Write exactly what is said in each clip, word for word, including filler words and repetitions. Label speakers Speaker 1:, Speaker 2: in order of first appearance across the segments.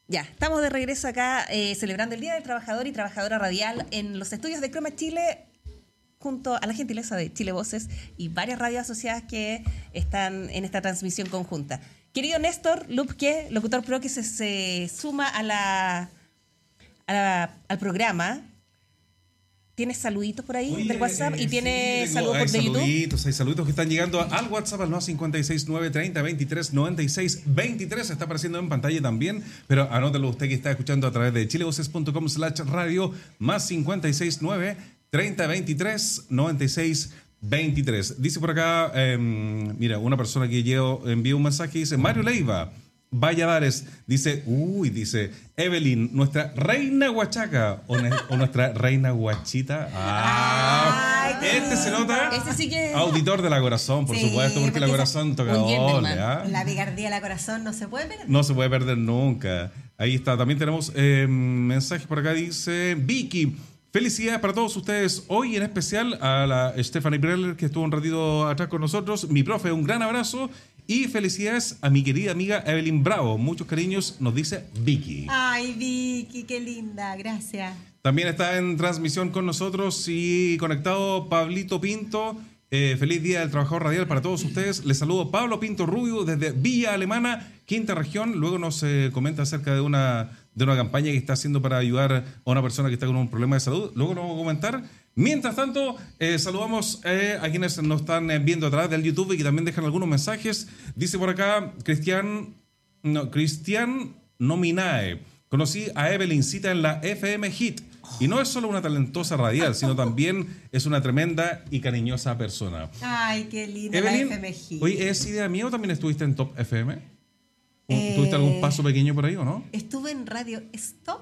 Speaker 1: Ya, estamos de regreso acá eh, celebrando el Día del Trabajador y Trabajadora Radial en los estudios de Croma Chile junto a la gentileza de Chile Voces y varias radios asociadas que están en esta transmisión conjunta. Querido Néstor Lupke, locutor pro que se, se suma a la, a la, al programa. ¿Tienes saluditos por ahí? Oye, del WhatsApp? Eh, ¿Y tienes sí, saludos por de YouTube?
Speaker 2: Hay saluditos que están llegando al WhatsApp al más cinco seis nueve, treinta, veintitrés, noventa y seis, veintitrés. Está apareciendo en pantalla también, pero anótelo usted que está escuchando a través de chilevoces punto com slash radio, más cinco seis nueve, treinta, veintitrés, noventa y seis, veintitrés. Dice por acá, eh, mira, una persona que yo envió un mensaje y dice, Mario Leiva, Valladares, dice, uy, dice, Evelyn, nuestra reina huachaca o, ne, o nuestra reina guachita. Ah, Ay, este se nota.
Speaker 1: Este sí que...
Speaker 2: Auditor de La Corazón, por sí, supuesto, porque La Corazón toca doble. ¿Ah?
Speaker 3: La picardía de La Corazón no se puede perder.
Speaker 2: No se puede perder nunca. Ahí está. También tenemos eh, mensajes por acá, dice Vicky. Felicidades para todos ustedes hoy, en especial a la Stephanie Breller, que estuvo un ratito atrás con nosotros. Mi profe, un gran abrazo. Y felicidades a mi querida amiga Evelyn Bravo. Muchos cariños, nos dice Vicky.
Speaker 3: Ay, Vicky, qué linda, gracias.
Speaker 2: También está en transmisión con nosotros y conectado Pablito Pinto. Eh, feliz Día del Trabajador Radial para todos ustedes. Les saludo Pablo Pinto Rubio desde Villa Alemana, quinta región. Luego nos eh, comenta acerca de una, de una campaña que está haciendo para ayudar a una persona que está con un problema de salud. Luego nos vamos a comentar. Mientras tanto, eh, saludamos eh, a quienes nos están eh, viendo a través del YouTube y que también dejan algunos mensajes. Dice por acá, Cristian, no, Cristian Nominae. Conocí a Evelyncita en la F M Hit. Y no es solo una talentosa radial, sino también es una tremenda y cariñosa persona.
Speaker 3: Ay, qué linda
Speaker 2: Evelyn,
Speaker 3: la F M Hit.
Speaker 2: Oye, ¿es idea mía o también estuviste en Top F M?
Speaker 3: Eh,
Speaker 2: ¿Tuviste algún paso pequeño por ahí o no?
Speaker 3: Estuve en Radio Stop.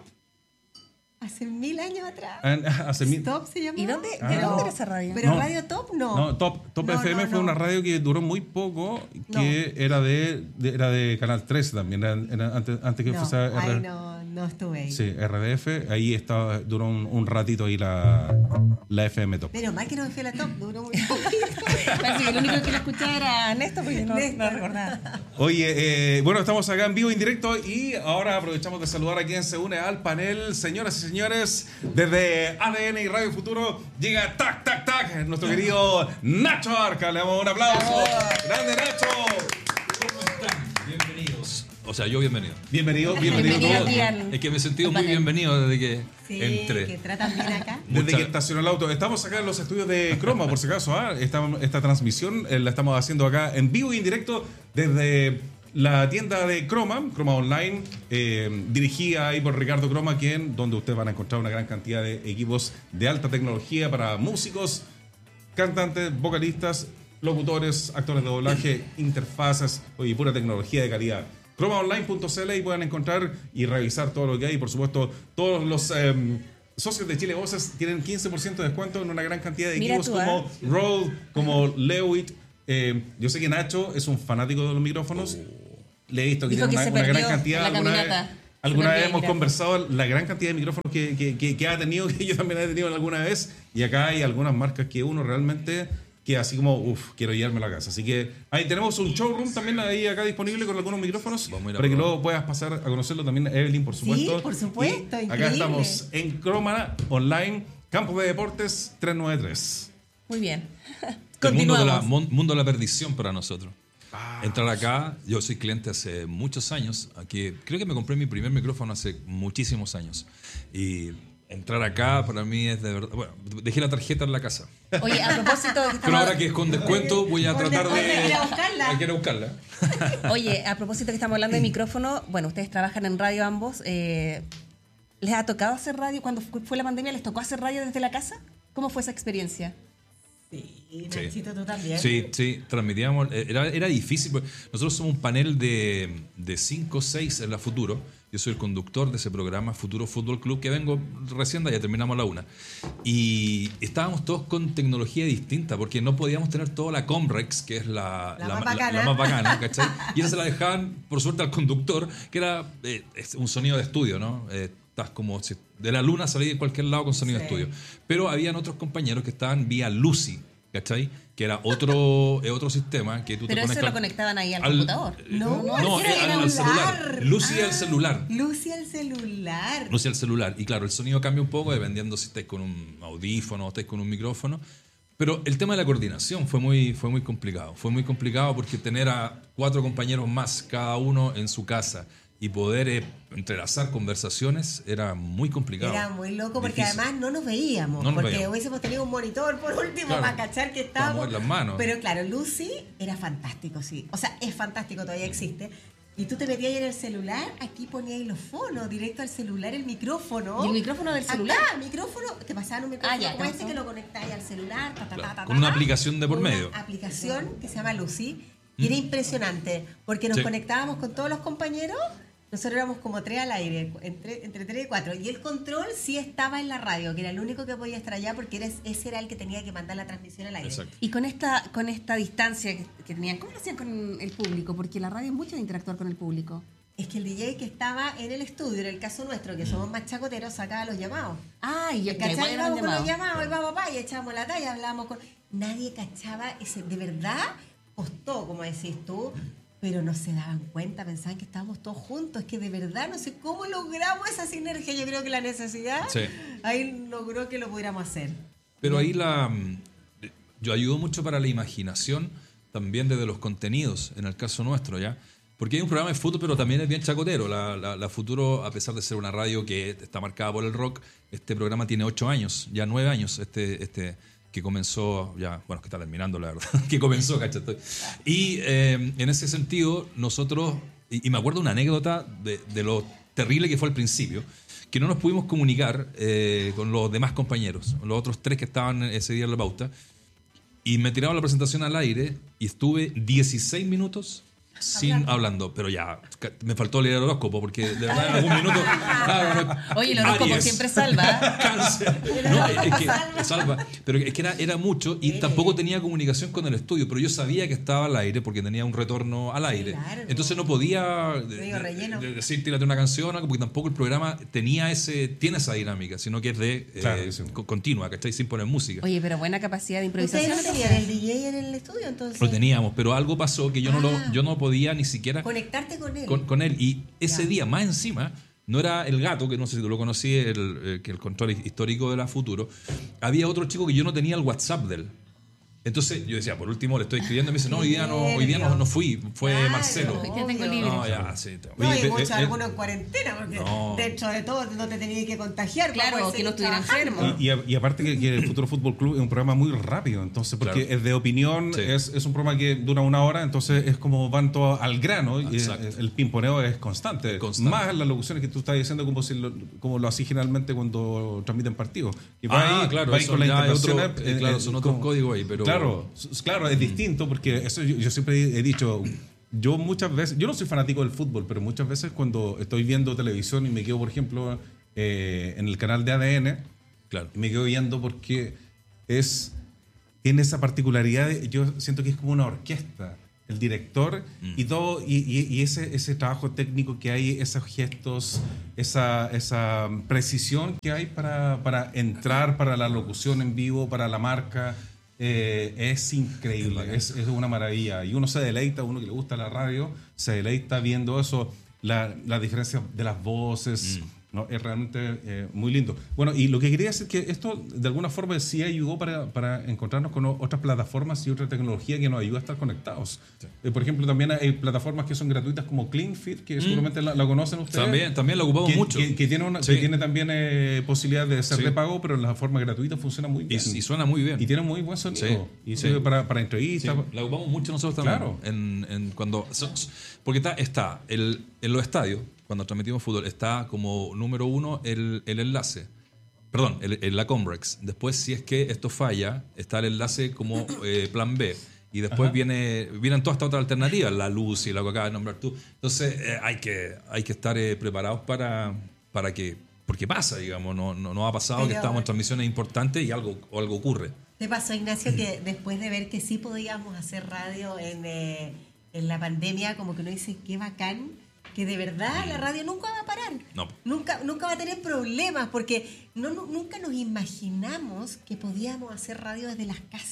Speaker 3: Hace mil años atrás.
Speaker 2: Hace mil...
Speaker 3: Stop se llamaba.
Speaker 1: ¿Y dónde,
Speaker 2: ah.
Speaker 1: de dónde era esa radio?
Speaker 3: Pero
Speaker 2: no,
Speaker 3: Radio Top no.
Speaker 2: No, Top, Top
Speaker 3: no,
Speaker 2: F M
Speaker 3: no,
Speaker 2: fue
Speaker 3: no.
Speaker 2: una radio que duró muy poco, que
Speaker 3: No.
Speaker 2: era de, de era de Canal trece también, era, era antes, antes que
Speaker 3: No,
Speaker 2: fuese R-
Speaker 3: ay, no, no estuve ahí.
Speaker 2: Sí, R D F, ahí estaba, duró un, un ratito ahí la, la F M Top.
Speaker 3: Pero más que no me fui a la Top, duró muy poquito.
Speaker 1: Parece que el único que la escuchaba era Néstor, porque no,
Speaker 3: Néstor.
Speaker 1: no recordaba.
Speaker 2: Oye, eh, bueno, estamos acá en vivo, en directo, y ahora aprovechamos de saludar a quien se une al panel. Señoras y señores, desde A D N y Radio Futuro llega Tac, Tac, Tac, nuestro querido Nacho Arca. Le damos un aplauso. ¡Grande, Nacho!
Speaker 4: ¿Cómo están? Bienvenidos. O sea, yo bienvenido.
Speaker 2: Bienvenido, bienvenido,
Speaker 1: Bienvenido
Speaker 2: todos.
Speaker 1: aquí al-
Speaker 4: Es que me he sentido
Speaker 1: al
Speaker 4: muy
Speaker 1: panel.
Speaker 4: bienvenido desde que
Speaker 3: Sí,
Speaker 4: entré.
Speaker 3: que tratan bien acá.
Speaker 2: Desde
Speaker 4: Muchas-
Speaker 2: que estacionó el auto. Estamos acá en los estudios de Croma, por si acaso. ¿ah? Esta, esta transmisión eh, la estamos haciendo acá en vivo y en directo desde la tienda de Croma, Croma Online, eh, dirigida ahí por Ricardo Croma, quien, donde ustedes van a encontrar una gran cantidad de equipos de alta tecnología para músicos, cantantes, vocalistas, locutores, actores de doblaje, interfaces, oye, pura tecnología de calidad. croma online punto c l y pueden encontrar y revisar todo lo que hay. Y por supuesto, todos los eh, socios de Chile Voces tienen quince por ciento de descuento en una gran cantidad de
Speaker 1: Mira
Speaker 2: equipos
Speaker 1: tú,
Speaker 2: como
Speaker 1: ¿eh?
Speaker 2: Rode, como Lewitt. Eh, yo sé que Nacho es un fanático de los micrófonos. Le he visto que
Speaker 1: Dijo
Speaker 2: tiene
Speaker 1: que
Speaker 2: una,
Speaker 1: se
Speaker 2: una gran
Speaker 1: perdió
Speaker 2: cantidad.
Speaker 1: en la
Speaker 2: Alguna vez,
Speaker 1: caminata.
Speaker 2: alguna
Speaker 1: Se
Speaker 2: vez
Speaker 1: perdió,
Speaker 2: hemos
Speaker 1: mira.
Speaker 2: conversado la gran cantidad de micrófonos que, que, que, que ha tenido, que yo también he tenido alguna vez. Y acá hay algunas marcas que uno realmente que así como, uff, quiero llevármelo a casa. Así que ahí tenemos un showroom también ahí acá disponible con algunos micrófonos
Speaker 4: Vamos a ir a
Speaker 2: para que
Speaker 4: probar.
Speaker 2: luego puedas pasar a conocerlo también, Evelyn, por supuesto.
Speaker 3: por supuesto,
Speaker 2: Y acá
Speaker 3: increíble.
Speaker 2: estamos en Croma Online, Campo de Deportes trescientos noventa y tres.
Speaker 1: Muy bien.
Speaker 4: El mundo de, la,
Speaker 1: Continuamos.
Speaker 4: mon- mundo de la perdición para nosotros. Entrar acá, yo soy cliente hace muchos años. Aquí, creo que me compré mi primer micrófono hace muchísimos años. Y entrar acá para mí es de verdad. Bueno, dejé la tarjeta en la casa.
Speaker 1: Oye, a propósito de que
Speaker 4: Pero
Speaker 1: estamos-
Speaker 4: ahora que es con descuento, voy a
Speaker 3: Con
Speaker 4: tratar de.
Speaker 3: descuento, hay que ir a buscarla.
Speaker 4: Hay que ir a buscarla.
Speaker 1: Oye, a propósito que estamos hablando de micrófono, bueno, ustedes trabajan en radio ambos. eh, ¿Les ha tocado hacer radio? Cuando fu- fue la pandemia, ¿les tocó hacer radio desde la casa? ¿Cómo fue esa experiencia?
Speaker 3: Sí, Nachito, tú también.
Speaker 4: Sí, sí, transmitíamos. Era, era difícil. Porque nosotros somos un panel de, de cinco o seis en la Futuro. Yo soy el conductor de ese programa, Futuro Fútbol Club, que vengo recién de allá, terminamos a la una. Y estábamos todos con tecnología distinta, porque no podíamos tener toda la Comrex, que es la,
Speaker 3: La más bacana.
Speaker 4: la más bacana, ¿cachai? Y esa se la dejaban, por suerte, al conductor, que era eh, es un sonido de estudio, ¿no? Eh, estás como si de la luna salí de cualquier lado con sonido
Speaker 3: Sí.
Speaker 4: de estudio. Pero habían otros compañeros que estaban vía Lucy, ¿cachai? Que era otro, eh, otro sistema que tú
Speaker 1: Pero
Speaker 4: te
Speaker 1: eso
Speaker 4: conectas
Speaker 1: lo conectaban ahí al, computador.
Speaker 4: eh,
Speaker 3: No,
Speaker 4: no,
Speaker 3: ese
Speaker 4: eh,
Speaker 3: era
Speaker 4: al,
Speaker 3: el
Speaker 4: al celular.
Speaker 3: celular.
Speaker 4: Lucy
Speaker 3: Ah.
Speaker 4: al celular.
Speaker 3: Lucy el celular.
Speaker 4: No usé el celular. Y claro, el sonido cambia un poco dependiendo si estáis con un audífono o estáis con un micrófono. Pero el tema de la coordinación fue muy, fue muy complicado. Fue muy complicado porque tener a cuatro compañeros más, cada uno en su casa, y poder eh, entrelazar conversaciones era muy complicado.
Speaker 3: Era muy loco porque
Speaker 4: Difícil.
Speaker 3: además no nos veíamos.
Speaker 4: No nos
Speaker 3: porque
Speaker 4: veíamos.
Speaker 3: hubiésemos tenido un monitor por último
Speaker 4: Claro,
Speaker 3: para cachar que
Speaker 4: para
Speaker 3: estábamos.
Speaker 4: mover las manos.
Speaker 3: Pero claro, Lucy era fantástico, sí. O sea, es fantástico, todavía existe. Y tú te metías ahí en el celular, aquí ponías los fonos, directo al celular, el micrófono.
Speaker 1: ¿Y el micrófono del celular?
Speaker 3: Ah, micrófono, te pasaban un micrófono
Speaker 1: Ah, ya,
Speaker 3: como
Speaker 1: ¿qué
Speaker 3: este
Speaker 1: pasó?
Speaker 3: que lo conectáis al celular, ta, ta,
Speaker 4: Claro,
Speaker 3: ta, ta,
Speaker 4: con
Speaker 3: ta,
Speaker 4: una
Speaker 3: ta,
Speaker 4: aplicación de por
Speaker 3: una
Speaker 4: medio.
Speaker 3: aplicación que se llama Lucy. Y era impresionante, porque nos
Speaker 4: Sí.
Speaker 3: conectábamos con todos los compañeros. Nosotros éramos como tres al aire, entre, entre tres y cuatro. Y el control sí estaba en la radio, que era el único que podía estar allá porque era, ese era el que tenía que mandar la transmisión al aire.
Speaker 4: Exacto.
Speaker 1: Y con esta, con esta distancia que, que tenían, ¿cómo lo hacían con el público? Porque la radio es mucho de interactuar con el público.
Speaker 3: Es que el D J que estaba en el estudio, en el caso nuestro, que somos más chacoteros, sacaba los llamados.
Speaker 1: Ah, y ya
Speaker 3: ¿Cachai?
Speaker 1: igual
Speaker 3: Íbamos con los
Speaker 1: llamado.
Speaker 3: llamados, y vamos, papá, y echábamos la talla, hablábamos con... Nadie cachaba ese... De verdad, costó, como decís tú, pero no se daban cuenta, pensaban que estábamos todos juntos. Es que de verdad no sé cómo logramos esa sinergia. Yo creo que la necesidad
Speaker 4: Sí.
Speaker 3: ahí logró que lo pudiéramos hacer.
Speaker 4: Pero ahí la yo ayudo mucho para la imaginación también desde los contenidos, en el caso nuestro, ¿ya? Porque hay un programa de fútbol, pero también es bien chacotero. La, la, la Futuro, a pesar de ser una radio que está marcada por el rock, este programa tiene ocho años, ya nueve años, este, este que comenzó, ya, bueno, que está terminando, la verdad, que comenzó, ¿cachai? Y eh, en ese sentido, nosotros, y, y me acuerdo una anécdota de, de lo terrible que fue al principio, que no nos pudimos comunicar eh, con los demás compañeros, los otros tres que estaban ese día en la pauta, y me tiraron la presentación al aire y estuve dieciséis minutos sin
Speaker 3: Hablando.
Speaker 4: hablando, pero ya ca- me faltó leer el horóscopo porque de verdad en algún minuto claro, no-
Speaker 1: Oye, el horóscopo
Speaker 4: Aries.
Speaker 1: siempre salva.
Speaker 4: Cáncer. No, es que salva. Pero es que era, era mucho y tampoco tenía comunicación con el estudio, pero yo sabía que estaba al aire porque tenía un retorno al aire.
Speaker 3: Claro.
Speaker 4: Entonces no podía de-
Speaker 3: Medio
Speaker 4: de-
Speaker 3: relleno.
Speaker 4: de- decir tírate una canción, algo, porque tampoco el programa tenía ese tiene esa dinámica, sino que es de eh,
Speaker 2: Claro, sí.
Speaker 4: co- continua, ¿cachai? Sin poner música.
Speaker 1: Oye, pero buena capacidad de
Speaker 3: ¿Ustedes
Speaker 1: improvisación.
Speaker 3: no tenían el D J en el estudio entonces?
Speaker 4: Lo teníamos, pero algo pasó que yo no,
Speaker 3: Ah.
Speaker 4: lo, yo no podía ni siquiera
Speaker 3: Conectarte con él.
Speaker 4: con, con él. Y ese
Speaker 3: Ya.
Speaker 4: día, más encima, no era el gato, que no sé si tú lo conocí, el, eh, que el control histórico de la Futuro. Había otro chico que yo no tenía el WhatsApp de él. Entonces yo decía, por último le estoy escribiendo y me dice, no, hoy día no, hoy día no, no fui, fue
Speaker 3: Claro.
Speaker 4: Marcelo.
Speaker 1: Hoy día tengo
Speaker 3: Obvio.
Speaker 1: libre.
Speaker 4: No, ya, sí. te-
Speaker 3: No,
Speaker 4: Oye,
Speaker 3: y
Speaker 4: eh,
Speaker 3: muchos
Speaker 4: eh,
Speaker 3: algunos en cuarentena, porque
Speaker 4: No.
Speaker 3: dentro de todo no te tenías que contagiar. para
Speaker 1: Claro,
Speaker 3: poder
Speaker 1: que no
Speaker 3: seguir
Speaker 1: estuviera
Speaker 3: trabajando.
Speaker 1: enfermo.
Speaker 2: Y, y a- y aparte que, que el Futuro Fútbol Club es un programa muy rápido, entonces, porque
Speaker 4: Claro.
Speaker 2: es de opinión,
Speaker 4: Sí.
Speaker 2: es, es un programa que dura una hora, entonces es como van todos al grano, y
Speaker 4: Exacto.
Speaker 2: el pimponeo es constante.
Speaker 4: Constante.
Speaker 2: Más las locuciones que tú estás diciendo como, si lo, como lo hacís generalmente cuando transmiten partidos. Y va
Speaker 4: Ah,
Speaker 2: ahí-
Speaker 4: claro,
Speaker 2: va ahí
Speaker 4: eso
Speaker 2: con las
Speaker 4: ya es otro-
Speaker 2: intervenciones,
Speaker 4: eh, claro,
Speaker 2: eh,
Speaker 4: son
Speaker 2: eh,
Speaker 4: otros
Speaker 2: como-
Speaker 4: códigos ahí, pero-
Speaker 2: Claro, s- claro, es distinto, porque eso yo, yo siempre he dicho... Yo muchas veces, yo no soy fanático del fútbol, pero muchas veces cuando estoy viendo televisión y me quedo, por ejemplo, eh, en el canal de A D N,
Speaker 4: Claro.
Speaker 2: y me quedo viendo porque es tiene esa particularidad de- yo siento que es como una orquesta el director y todo y, y- y ese ese trabajo técnico que hay, esos gestos, esa esa precisión que hay para, para entrar, para la locución en vivo, para la marca, eh, es increíble, es, es una maravilla y uno se deleita, uno que le gusta la radio se deleita viendo eso, la, la diferencia de las voces. ¿No? Es realmente eh, muy lindo. Bueno, y lo que quería decir es que esto de alguna forma sí ayudó para, para encontrarnos con o- otras plataformas y otra tecnología que nos ayuda a estar conectados. Eh, por ejemplo, también hay plataformas que son gratuitas como CleanFit, que seguramente la, la conocen ustedes.
Speaker 4: También, también lo ocupamos
Speaker 2: que,
Speaker 4: mucho.
Speaker 2: Que, que tiene, una,
Speaker 4: Sí.
Speaker 2: que tiene también eh, posibilidad de ser
Speaker 4: Sí.
Speaker 2: de pago, pero en la forma gratuita funciona muy
Speaker 4: Y,
Speaker 2: bien.
Speaker 4: y suena muy bien.
Speaker 2: Y tiene muy buen sonido.
Speaker 4: Sí,
Speaker 2: Y
Speaker 4: sí.
Speaker 2: sirve para, para
Speaker 4: Sí,
Speaker 2: entrevistas.
Speaker 4: la ocupamos mucho nosotros también.
Speaker 2: Claro.
Speaker 4: En, en cuando, so- so- porque está, está el, en los estadios, cuando transmitimos fútbol, está como número uno el, el enlace. Perdón, el, el- la Comrex. Después, si es que esto falla, está el enlace como eh, plan B. Y después viene, vienen todas estas otras alternativas, la luz y la que acabas de nombrar tú. Entonces, eh, hay, que, hay que estar eh, preparados para, para que... Porque pasa, digamos, no, no, no ha pasado
Speaker 3: Pero-
Speaker 4: que estamos en transmisiones importantes y algo, o algo ocurre.
Speaker 3: ¿Te pasó, Ignacio, que después de ver que sí podíamos hacer radio en, eh, en la pandemia, como que uno dice, qué bacán, que de verdad la radio nunca va a parar?
Speaker 4: No.
Speaker 3: Nunca, nunca va a tener problemas, porque no, no- nunca nos imaginamos que podíamos hacer radio desde las casas.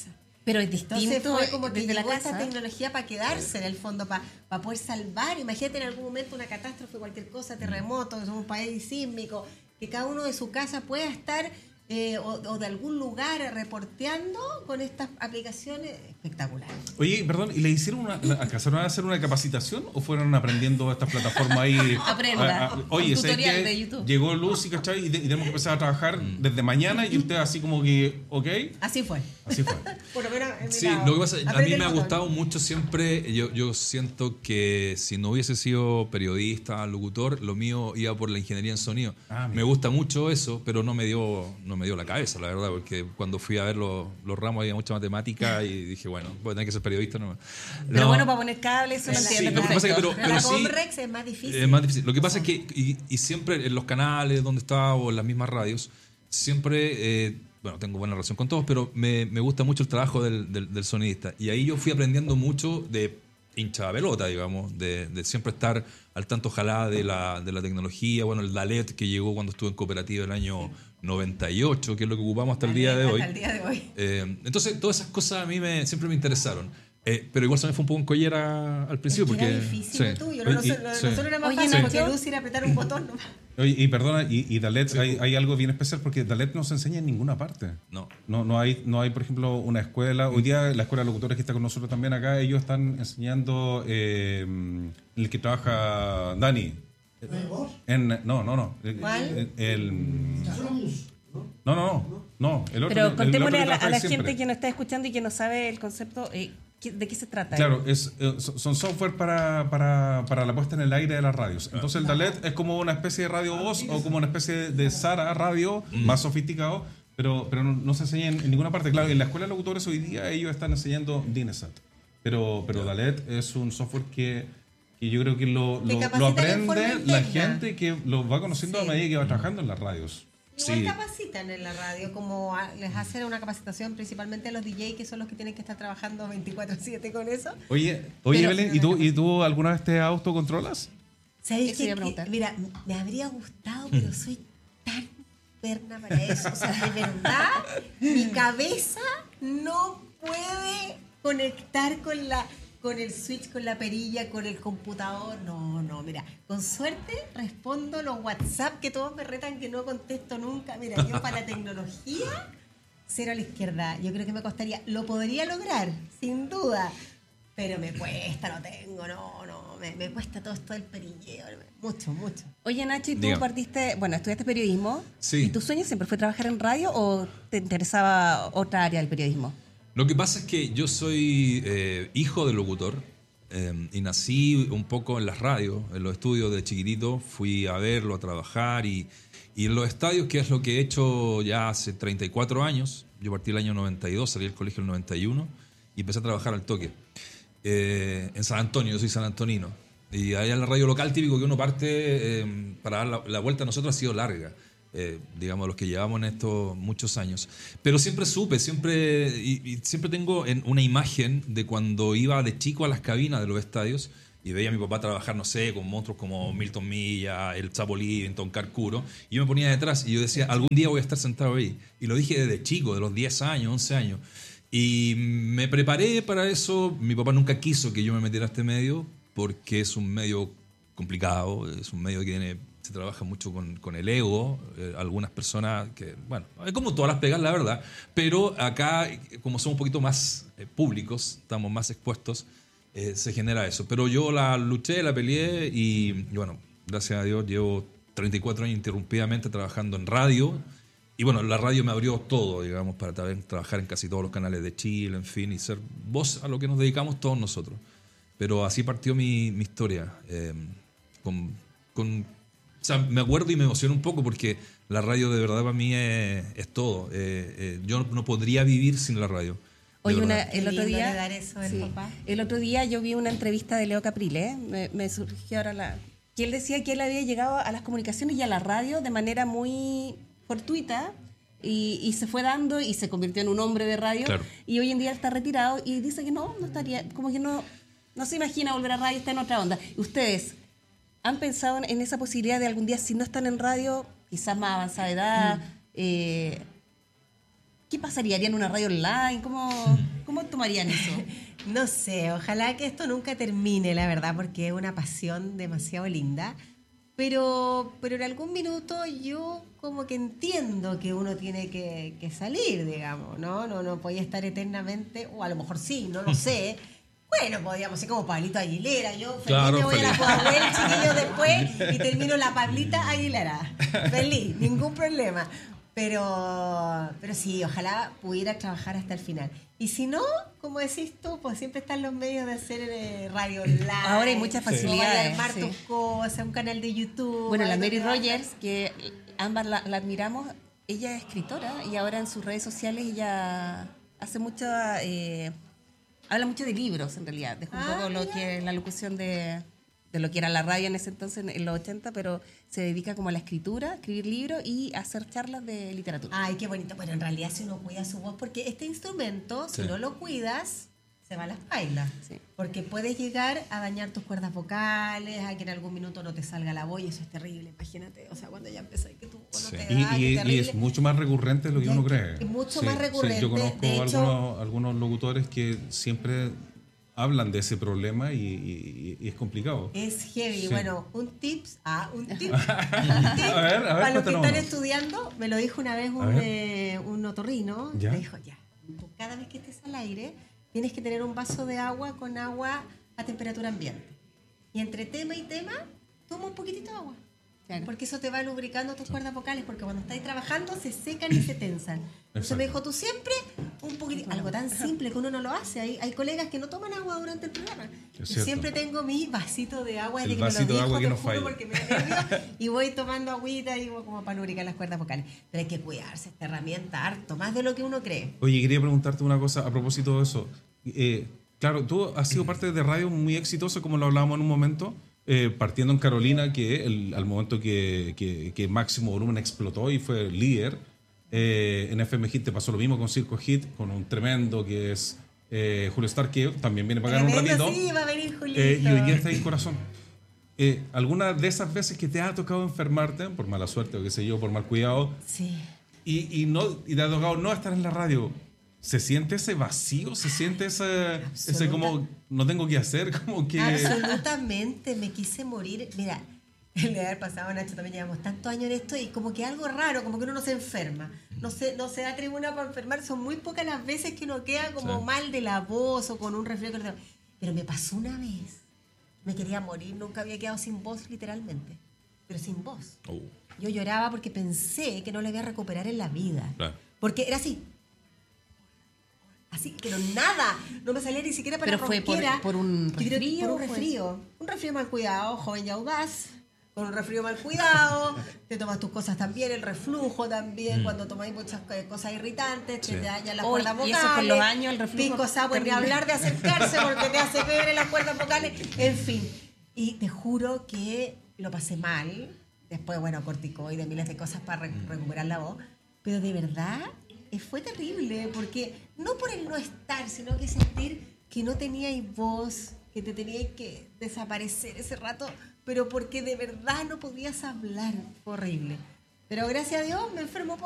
Speaker 1: Pero es
Speaker 3: Entonces
Speaker 1: distinto
Speaker 3: fue como que
Speaker 1: desde la
Speaker 3: llegó esta
Speaker 1: casa.
Speaker 3: tecnología para quedarse en el fondo, para poder salvar. Imagínate en algún momento una catástrofe, cualquier cosa, terremoto, somos un país sísmico, que cada uno de su casa pueda estar eh, o, o de algún lugar reporteando con estas aplicaciones espectaculares.
Speaker 2: Oye, perdón, ¿y le hicieron una, la- alcanzaron a hacer una capacitación o fueron aprendiendo estas plataformas ahí?
Speaker 1: Aprenda.
Speaker 2: A- a- oye,
Speaker 1: Un
Speaker 2: sé
Speaker 1: tutorial
Speaker 2: que
Speaker 1: de YouTube.
Speaker 2: llegó Lucy, ¿cachai? Y, te- y tenemos que empezar a trabajar desde mañana y usted así como que, ok,
Speaker 3: Así fue.
Speaker 2: así fue.
Speaker 3: Por lo menos en mi
Speaker 4: Sí,
Speaker 3: lado.
Speaker 4: lo que pasa, a
Speaker 3: Aprende
Speaker 4: mí
Speaker 3: el
Speaker 4: me ha
Speaker 3: botón.
Speaker 4: gustado mucho siempre, yo, yo siento que si no hubiese sido periodista, locutor, lo mío iba por la ingeniería en sonido.
Speaker 2: Ah, mira.
Speaker 4: me gusta mucho eso, pero no me dio no me dio la cabeza, la verdad, porque cuando fui a ver los, los ramos había mucha matemática y dije, bueno, voy a tener que ser periodista. No,
Speaker 1: Pero
Speaker 4: No,
Speaker 1: bueno, para poner cables, eso lo
Speaker 3: Sí,
Speaker 1: entiende
Speaker 4: lo que pasa es que,
Speaker 1: perfecto.
Speaker 4: pero-
Speaker 3: Pero la
Speaker 4: sí-
Speaker 3: Comrex es más difícil.
Speaker 4: es más difícil. Lo que pasa es que, y, y siempre en los canales donde estaba o en las mismas radios, siempre, eh, bueno, tengo buena relación con todos, pero me, me gusta mucho el trabajo del, del, del sonidista. Y ahí yo fui aprendiendo mucho de hincha pelota, digamos, de, de siempre estar al tanto, ojalá, de la, de la tecnología. Bueno, el Dalet que llegó cuando estuve en cooperativa el año noventa y ocho, que es lo que ocupamos hasta el día de hoy.
Speaker 3: Hasta el día de hoy.
Speaker 4: Eh, entonces, todas esas cosas a mí me, siempre me interesaron. Eh, pero igual se me fue un poco en collera al principio.
Speaker 3: Es que
Speaker 4: porque,
Speaker 3: era difícil
Speaker 4: sí.
Speaker 3: lo tuyo. No,
Speaker 2: Oye,
Speaker 3: no,
Speaker 2: y-
Speaker 3: no,
Speaker 2: sí.
Speaker 3: nosotros era más
Speaker 1: Oye,
Speaker 3: fácil
Speaker 1: Nacho.
Speaker 3: porque Lucy era apretar un botón nomás.
Speaker 2: Oye, y perdona, y, y Dalet, hay, hay algo bien especial porque Dalet no se enseña en ninguna parte.
Speaker 4: No.
Speaker 2: No, no hay, no hay, por ejemplo, una escuela. Hoy día la escuela de locutores que está con nosotros también acá, ellos están enseñando eh, en el que trabaja Dani. En, no, no, no. El-
Speaker 3: ¿Cuál?
Speaker 2: El, el- no, no, no. No, el otro,
Speaker 1: Pero
Speaker 2: el- el
Speaker 1: contémosle
Speaker 2: otro que
Speaker 1: a la,
Speaker 2: trabaja
Speaker 1: a la
Speaker 2: ahí siempre.
Speaker 1: gente que nos está escuchando y que no sabe el concepto, eh, ¿qué- ¿de qué se trata?
Speaker 2: Claro, es, eh, so- son software para, para, para la puesta en el aire de las radios. Entonces el Dalet es como una especie de radio voz o como una especie de Sara radio más sofisticado, pero, pero no, no se enseña en, en ninguna parte. Claro, en la escuela de locutores hoy día ellos están enseñando Dinesat, pero, pero Dalet es un software que, que yo creo que lo,
Speaker 3: Te
Speaker 2: lo,
Speaker 3: capacita
Speaker 2: lo
Speaker 3: en
Speaker 2: aprende
Speaker 3: forma
Speaker 2: la
Speaker 3: interna.
Speaker 2: gente que lo va conociendo
Speaker 3: Sí.
Speaker 2: a medida que va trabajando en las radios.
Speaker 3: Igual
Speaker 4: Sí.
Speaker 3: capacitan en la radio, como a- les hacen una capacitación principalmente a los D J, que son los que tienen que estar trabajando veinticuatro siete con eso.
Speaker 2: Oye, oye
Speaker 3: Pero-
Speaker 2: Evelyn, ¿y tú, ¿y tú alguna vez te autocontrolas?
Speaker 3: ¿Sabéis
Speaker 1: Eso iba a
Speaker 3: que,
Speaker 1: preguntar.
Speaker 3: que- mira, me habría gustado, pero soy tan perna para eso. O sea, de verdad, mi cabeza no puede conectar con la con el switch, con la perilla, con el computador. No, no, mira, con suerte respondo los WhatsApp que todos me retan que no contesto nunca. Mira, yo para la tecnología, cero a la izquierda. Yo creo que me costaría, lo podría lograr, sin duda, pero me cuesta, no tengo, no, no, me, me cuesta todo esto del perilleo, mucho, mucho.
Speaker 1: Oye, Nacho, ¿y tú
Speaker 4: Dígame.
Speaker 1: partiste, bueno, estudiaste periodismo?
Speaker 4: Sí.
Speaker 1: ¿Y tu sueño siempre fue trabajar en radio o te interesaba otra área del periodismo?
Speaker 4: Lo que pasa es que yo soy eh, hijo de locutor eh, y nací un poco en las radios, en los estudios de chiquitito. Fui a verlo, a trabajar y, y en los estadios, que es lo que he hecho ya hace treinta y cuatro años. Yo partí el año noventa y dos, salí del colegio el noventa y uno y empecé a trabajar al toque. Eh, en San Antonio, yo soy sanantonino. Y allá en la radio local, típico que uno parte eh, para dar la, la vuelta a nosotros ha sido larga. Eh, digamos, los que llevamos en esto muchos años. Pero siempre supe, siempre, y, y siempre tengo en una imagen de cuando iba de chico a las cabinas de los estadios y veía a mi papá trabajar, no sé, con monstruos como Milton Milla, el Chapo Livington, Carcuro, y yo me ponía detrás y yo decía, algún día voy a estar sentado ahí. Y lo dije desde chico, de los diez años, once años. Y me preparé para eso. Mi papá nunca quiso que yo me metiera a este medio porque es un medio complicado, es un medio que tiene, se trabaja mucho con, con el ego. Eh, algunas personas que, bueno, es como todas las pegas, la verdad, pero acá, como somos un poquito más eh, públicos, estamos más expuestos, eh, se genera eso. Pero yo la luché, la peleé y, y bueno, gracias a Dios llevo treinta y cuatro años interrumpidamente trabajando en radio. Y bueno, la radio me abrió todo, digamos, para también trabajar en casi todos los canales de Chile, en fin, y ser voz a lo que nos dedicamos todos nosotros. Pero así partió mi, mi historia. Eh, con, con, o sea, me acuerdo y me emociono un poco porque la radio de verdad para mí es, es todo. Eh, eh, yo no, no podría vivir sin la radio. de
Speaker 1: Oye, una,
Speaker 4: verdad.
Speaker 1: el
Speaker 3: Qué
Speaker 1: otro
Speaker 3: lindo
Speaker 1: día,
Speaker 3: heredar eso del
Speaker 1: sí,
Speaker 3: papá.
Speaker 1: el otro día yo vi una entrevista de Leo Caprile, me, me surgió ahora la, que él decía que él había llegado a las comunicaciones y a la radio de manera muy fortuita y, y se fue dando y se convirtió en un hombre de radio.
Speaker 4: Claro.
Speaker 1: Y hoy en día está retirado y dice que no, no estaría, como que no, no se imagina volver a radio, está en otra onda. ¿Ustedes han pensado en, en esa posibilidad de algún día, si no están en radio, quizás más avanzada edad, eh, ¿qué ¿Qué pasaría? ¿Harían una radio online? ¿Cómo, cómo tomarían eso?
Speaker 3: No sé, ojalá que esto nunca termine, la verdad, porque es una pasión demasiado linda. Pero, pero en algún minuto yo como que entiendo que uno tiene que, que salir, digamos, ¿no? No, no podía estar eternamente, o a lo mejor sí, no lo sé. Bueno, podríamos ser como Pablito Aguilera. Yo feliz
Speaker 4: Claro,
Speaker 3: me voy
Speaker 4: feliz.
Speaker 3: a la Pudahuel, chiquillo, después y termino la Pablita Aguilera. Feliz, ningún problema. Pero, pero sí, ojalá pudiera trabajar hasta el final. Y si no, como decís tú, pues siempre están los medios de hacer eh, radio online.
Speaker 1: Ahora hay muchas
Speaker 3: o vaya a
Speaker 1: facilidades,
Speaker 3: armar
Speaker 1: sí.
Speaker 3: tus cosas, un canal de YouTube.
Speaker 1: Bueno, la
Speaker 3: algo
Speaker 1: Mary
Speaker 3: que va a
Speaker 1: Rogers, que ambas la, la admiramos, ella es escritora y ahora en sus redes sociales ella hace mucho, eh, habla mucho de libros en realidad, dejó un
Speaker 3: Ah,
Speaker 1: poco lo
Speaker 3: mira.
Speaker 1: que la locución de, de lo que era la radio en ese entonces, en los ochenta, pero se dedica como a la escritura, a escribir libros y a hacer charlas de literatura.
Speaker 3: Ay, qué bonito. Bueno, en realidad si uno cuida su voz, porque este instrumento, si
Speaker 4: Sí.
Speaker 3: no lo cuidas, se va a las bailas.
Speaker 1: Sí.
Speaker 3: Porque puedes llegar a dañar tus cuerdas vocales, a que en algún minuto no te salga la voz y eso es terrible, imagínate. O sea, cuando ya empezás que tu voz no
Speaker 4: Sí.
Speaker 3: te
Speaker 2: Y,
Speaker 3: da,
Speaker 2: y-
Speaker 3: qué
Speaker 2: y
Speaker 3: terrible.
Speaker 2: es mucho más recurrente de lo que
Speaker 3: Ya,
Speaker 2: uno
Speaker 3: es
Speaker 2: cree.
Speaker 3: que- mucho más recurrente.
Speaker 2: yo conozco
Speaker 3: De hecho-
Speaker 2: algunos, algunos locutores que siempre hablan de ese problema y, y- y es complicado.
Speaker 3: Es heavy.
Speaker 2: Sí.
Speaker 3: Bueno, un tips, ah, un tip. un tip
Speaker 2: A ver, a ver,
Speaker 3: para los que
Speaker 2: cuéntanos
Speaker 3: están
Speaker 2: uno.
Speaker 3: estudiando, me lo dijo una vez
Speaker 2: A
Speaker 3: un,
Speaker 2: ver.
Speaker 3: eh, un otorrino.
Speaker 2: ¿Ya?
Speaker 3: Me dijo, ya, tú cada vez que estés al aire, tienes que tener un vaso de agua con agua a temperatura ambiente. Y entre tema y tema, toma un poquitito de agua.
Speaker 1: Claro.
Speaker 3: Porque eso te va lubricando tus cuerdas vocales, porque cuando estáis trabajando se secan y se tensan. Entonces
Speaker 2: Exacto.
Speaker 3: me dijo, tú siempre un poquitito, algo tan simple que uno no lo hace. Hay, hay colegas que no toman agua durante el programa.
Speaker 2: Es
Speaker 3: Yo
Speaker 2: cierto.
Speaker 3: siempre tengo mi vasito de agua desde
Speaker 2: El
Speaker 3: que me lo
Speaker 2: vasito de
Speaker 3: dijo,
Speaker 2: agua que
Speaker 3: te
Speaker 2: no
Speaker 3: juro,
Speaker 2: falla.
Speaker 3: porque me da nervio, y voy tomando agüita y como para lubricar las cuerdas vocales. Pero hay que cuidarse esta herramienta harto, más de lo que uno cree.
Speaker 2: Oye, quería preguntarte una cosa a propósito de eso. Eh, claro, tú has sido parte de radio muy exitosa, como lo hablábamos en un momento, eh, partiendo en Carolina, que el- al momento que, que- que Máximo Volumen explotó y fue líder, eh, en F M Hit te pasó lo mismo con Circo Hit, con un tremendo que es eh, Julio Star, que también viene para acá un
Speaker 3: Tremendo,
Speaker 2: ratito.
Speaker 3: sí, va a venir Julito.
Speaker 2: Eh, y hoy día está ahí en corazón. Eh, ¿Alguna de esas veces que te ha tocado enfermarte, por mala suerte o qué sé yo, por mal cuidado,
Speaker 3: Sí.
Speaker 2: y, y, no, y te ha tocado no estar en la radio? ¿Se siente ese vacío? ¿Se siente ese, ese como no tengo que hacer? Como que...
Speaker 3: Absolutamente, me quise morir. Mira, el de haber pasado, Nacho, también llevamos tantos años en esto y como que algo raro, como que uno no se enferma. No se, no se da tribuna para enfermar. Son muy pocas las veces que uno queda como
Speaker 4: Sí.
Speaker 3: mal de la voz o con un resfriado. Pero me pasó una vez. Me quería morir, nunca había quedado sin voz literalmente. Pero sin voz.
Speaker 4: Oh,
Speaker 3: Yo lloraba porque pensé que no le iba a recuperar en la vida.
Speaker 4: claro.
Speaker 3: Porque era así. Así, pero nada. No me salía ni siquiera para
Speaker 1: Pero fue por-
Speaker 3: ronquera.
Speaker 1: por un
Speaker 3: Yo creo que
Speaker 1: resfrío,
Speaker 3: Por un
Speaker 1: fue-
Speaker 3: resfrío. Un resfrío mal cuidado, joven y audaz. Con un resfrío mal cuidado. Te tomas tus cosas también, el reflujo también. Cuando tomáis muchas eh, cosas irritantes, te
Speaker 4: Sí.
Speaker 3: dañan las
Speaker 1: Uy,
Speaker 3: cuerdas
Speaker 1: y
Speaker 3: vocales.
Speaker 1: eso con los años, el reflujo
Speaker 3: Pico Sour, ni
Speaker 1: terrible.
Speaker 3: hablar de acercarse porque te hace fiebre las cuerdas vocales. En fin. Y te juro que lo pasé mal. Después, bueno, corticoides, miles de cosas para re- recuperar la voz. Pero de verdad eh, fue terrible, porque no por el no estar, sino que sentir que no teníais voz, que te teníais que desaparecer ese rato, pero porque de verdad no podías hablar. Fue horrible. Pero gracias a Dios me enfermó